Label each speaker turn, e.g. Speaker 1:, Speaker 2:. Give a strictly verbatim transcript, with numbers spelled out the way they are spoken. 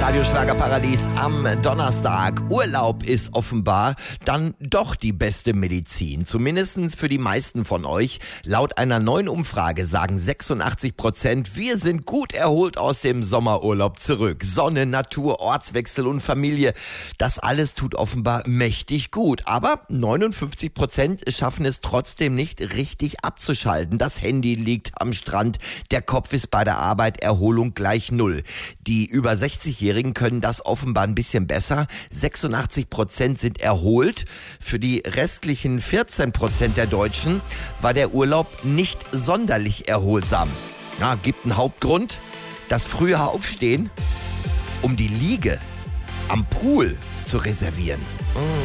Speaker 1: Radio Schlagerparadies am Donnerstag. Urlaub ist offenbar dann doch die beste Medizin. Zumindest für die meisten von euch. Laut einer neuen Umfrage sagen sechsundachtzig Prozent, wir sind gut erholt aus dem Sommerurlaub zurück. Sonne, Natur, Ortswechsel und Familie. Das alles tut offenbar mächtig gut. Aber neunundfünfzig Prozent schaffen es trotzdem nicht richtig abzuschalten. Das Handy liegt am Strand, der Kopf ist bei der Arbeit, Erholung gleich null. Die über sechzigjährigen können das offenbar ein bisschen besser. sechsundachtzig Prozent sind erholt. Für die restlichen vierzehn Prozent der Deutschen war der Urlaub nicht sonderlich erholsam. Ja, gibt einen Hauptgrund: das frühe Aufstehen, um die Liege am Pool zu reservieren. Mm.